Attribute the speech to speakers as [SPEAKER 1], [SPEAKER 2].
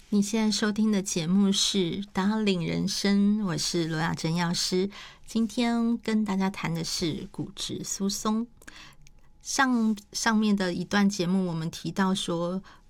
[SPEAKER 1] 你现在收听的节目是《Darling 人生》，我是罗雅珍药师。今天跟大家谈的是骨质疏松。上面的一段节目，我们提到说，